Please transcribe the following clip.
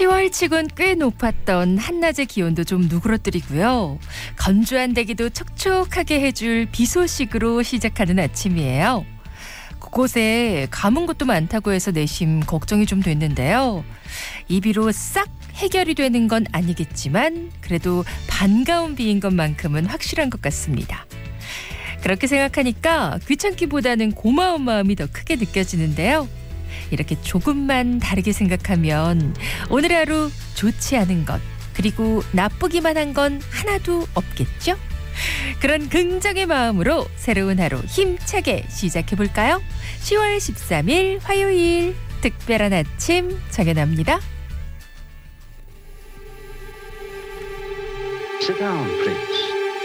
10월치곤 꽤 높았던 한낮의 기온도 좀 누그러뜨리고요. 건조한 대기도 촉촉하게 해줄 비 소식으로 시작하는 아침이에요. 곳곳에 가문 것도 많다고 해서 내심 걱정이 좀 됐는데요. 이 비로 싹 해결이 되는 건 아니겠지만 그래도 반가운 비인 것만큼은 확실한 것 같습니다. 그렇게 생각하니까 귀찮기보다는 고마운 마음이 더 크게 느껴지는데요. 이렇게 조금만 다르게 생각하면 오늘 하루 좋지 않은 것 그리고 나쁘기만 한 건 하나도 없겠죠? 그런 긍정의 마음으로 새로운 하루 힘차게 시작해볼까요? 10월 13일 화요일 특별한 아침 정연아입니다. Sit down, please.